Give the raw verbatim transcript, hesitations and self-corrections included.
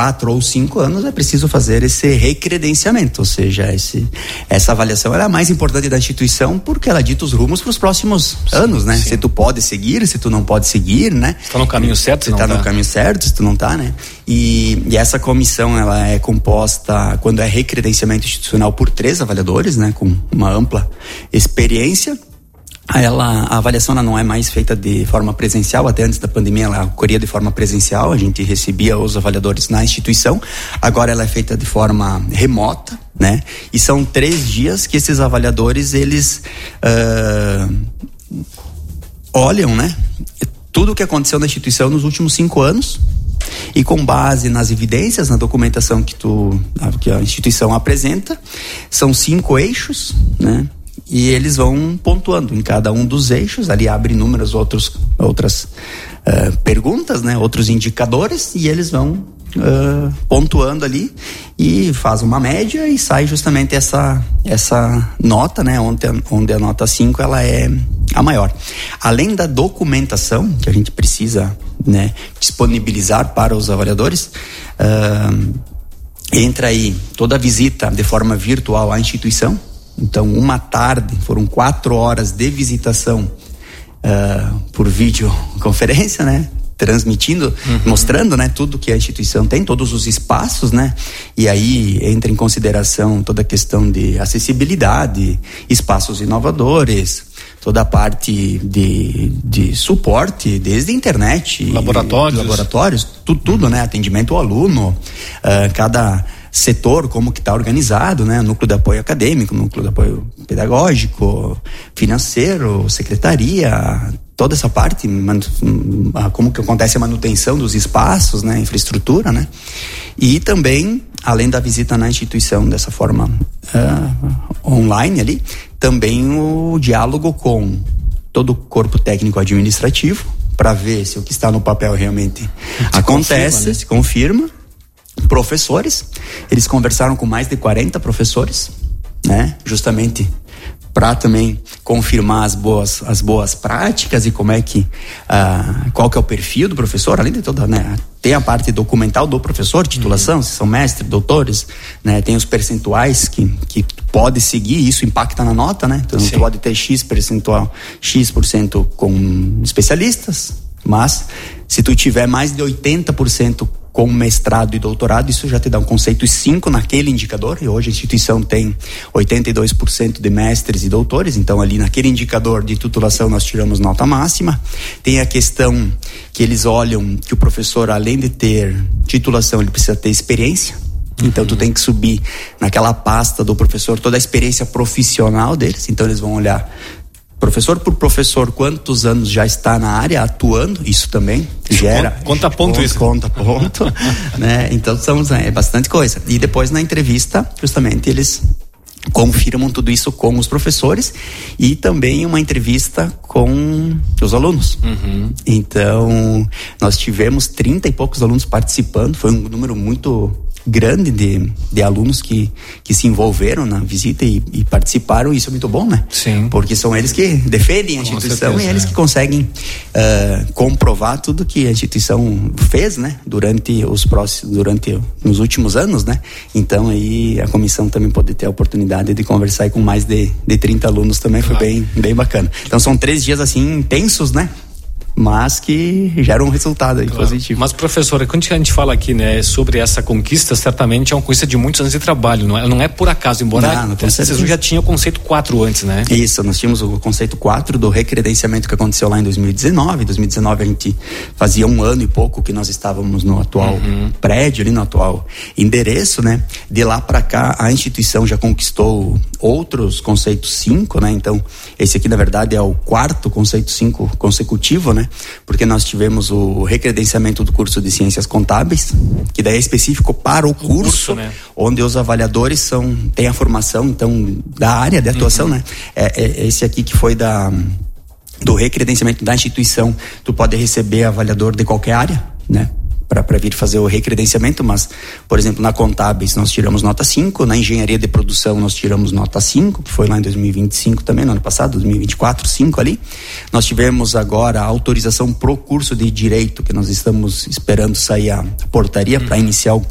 quatro ou cinco anos é preciso fazer esse recredenciamento, ou seja, esse, essa avaliação era a mais importante da instituição porque ela dita os rumos para os próximos sim, anos, né? Sim. Se tu pode seguir, se tu não pode seguir, né? Se tá no caminho certo, se não tá, tá no caminho certo, se tu não tá, né? E, e essa comissão, ela é composta, quando é recredenciamento institucional, por três avaliadores, né? Com uma ampla experiência. Ela, a avaliação ela não é mais feita de forma presencial, até antes da pandemia ela ocorria de forma presencial, a gente recebia os avaliadores na instituição, agora ela é feita de forma remota, né? E são três dias que esses avaliadores, eles uh, olham, né? Tudo o que aconteceu na instituição nos últimos cinco anos e com base nas evidências, na documentação que, tu, que a instituição apresenta, são cinco eixos, né? E eles vão pontuando em cada um dos eixos, ali abre inúmeras outros, outras uh, perguntas, né? Outros indicadores, e eles vão uh, pontuando ali e faz uma média e sai justamente essa, essa nota, né? Onde, onde a nota cinco ela é a maior. Além da documentação que a gente precisa, né, disponibilizar para os avaliadores, uh, entra aí toda a visita de forma virtual à instituição. Então, uma tarde, foram quatro horas de visitação uh, por videoconferência, né? Transmitindo, uhum. mostrando, né? Tudo que a instituição tem, todos os espaços, né? E aí entra em consideração toda a questão de acessibilidade, espaços inovadores, toda a parte de, de suporte, desde a internet, laboratórios, laboratórios tudo, tudo, né? Atendimento ao aluno, uh, cada setor, como que está organizado, né? Núcleo de apoio acadêmico, núcleo de apoio pedagógico, financeiro, secretaria, toda essa parte, como que acontece a manutenção dos espaços, né? Infraestrutura, né? E também, além da visita na instituição dessa forma uh, online ali, também o diálogo com todo o corpo técnico administrativo, para ver se o que está no papel realmente se acontece, confirma, né? se confirma. Professores, eles conversaram com mais de quarenta professores, né? Justamente para também confirmar as boas, as boas práticas e como é que, uh, qual que é o perfil do professor, além de toda, né? Tem a parte documental do professor, titulação, uhum. se são mestres, doutores, né? Tem os percentuais que, que pode seguir, isso impacta na nota, né? Então, tu pode ter X percentual, X por cento com especialistas, mas se tu tiver mais de oitenta por cento com mestrado e doutorado, isso já te dá um conceito cinco naquele indicador, e hoje a instituição tem oitenta e dois por cento de mestres e doutores, então ali naquele indicador de titulação nós tiramos nota máxima. Tem a questão que eles olham que o professor, além de ter titulação, ele precisa ter experiência, então tu tem que subir naquela pasta do professor toda a experiência profissional deles, então eles vão olhar professor por professor, quantos anos já está na área atuando, isso também gera... Conta ponto conta, isso. Conta ponto, né? Então, são, é bastante coisa. E depois, na entrevista, justamente, eles confirmam tudo isso com os professores e também uma entrevista com os alunos. Uhum. Então, nós tivemos trinta e poucos alunos participando, foi um número muito grande de, de alunos que, que se envolveram na visita e, e participaram, isso é muito bom, né? Sim. Porque são eles que defendem a instituição, certeza, e eles é. que conseguem uh, comprovar tudo que a instituição fez, né? Durante os próximos, durante nos últimos anos, né? Então aí a comissão também pode ter a oportunidade de conversar com mais de, de trinta alunos também, foi bem, bem bacana. Então são três dias assim intensos, né? Mas que geram um resultado aí, claro, positivo. Mas, professora, quando a gente fala aqui, né, sobre essa conquista, certamente é uma conquista de muitos anos de trabalho, não é, não é por acaso, embora não, não vocês já tinham o conceito quatro antes, né? Isso, nós tínhamos o conceito quatro do recredenciamento que aconteceu lá em dois mil e dezenove. Em dois mil e dezenove a gente fazia um ano e pouco que nós estávamos no atual uhum. prédio, ali no atual endereço, né? De lá para cá a instituição já conquistou outros conceitos cinco, né? Então esse aqui na verdade é o quarto conceito cinco consecutivo, né? Porque nós tivemos o recredenciamento do curso de Ciências Contábeis, que daí é específico para o curso, o curso né? onde os avaliadores são, têm a formação, então, da área de atuação, uhum. né? É, é esse aqui que foi da, do recredenciamento da instituição, tu pode receber avaliador de qualquer área, né? para vir fazer o recredenciamento, mas, por exemplo, na Contábeis nós tiramos nota cinco, na Engenharia de Produção nós tiramos nota cinco, que foi lá em dois mil e vinte e cinco também, no ano passado, dois mil e vinte e quatro, cinco ali. Nós tivemos agora a autorização pro curso de Direito, que nós estamos esperando sair a portaria para iniciar o